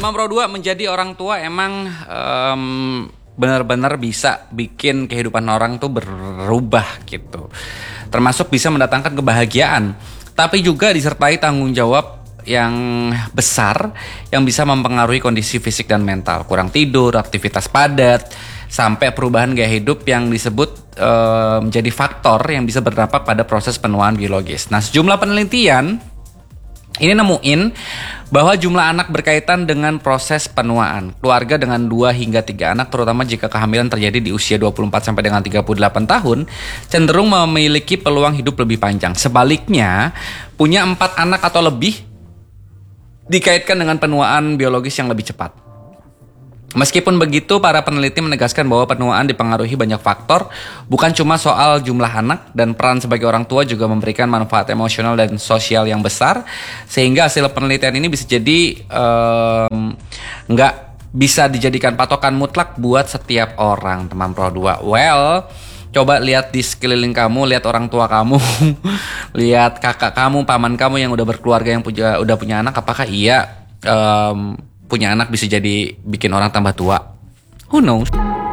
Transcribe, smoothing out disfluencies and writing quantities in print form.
Teman Pro 2, menjadi orang tua emang benar-benar bisa bikin kehidupan orang tuh berubah gitu. Termasuk bisa mendatangkan kebahagiaan, tapi juga disertai tanggung jawab yang besar yang bisa mempengaruhi kondisi fisik dan mental. Kurang tidur, aktivitas padat, sampai perubahan gaya hidup yang disebut menjadi faktor yang bisa berdampak pada proses penuaan biologis. Nah, sejumlah penelitian ini nemuin bahwa jumlah anak berkaitan dengan proses penuaan. Keluarga dengan 2 hingga 3 anak, terutama jika kehamilan terjadi di usia 24 sampai dengan 38 tahun, cenderung memiliki peluang hidup lebih panjang. Sebaliknya, punya 4 anak atau lebih dikaitkan dengan penuaan biologis yang lebih cepat. Meskipun begitu, para peneliti menegaskan bahwa penuaan dipengaruhi banyak faktor, bukan cuma soal jumlah anak, dan peran sebagai orang tua juga memberikan manfaat emosional dan sosial yang besar, sehingga hasil penelitian ini bisa jadi nggak bisa dijadikan patokan mutlak buat setiap orang, teman Pro 2. Well, coba lihat di sekeliling kamu, lihat orang tua kamu, lihat kakak kamu, paman kamu yang udah berkeluarga, yang udah punya anak, apakah iya punya anak bisa jadi bikin orang tambah tua? Who knows?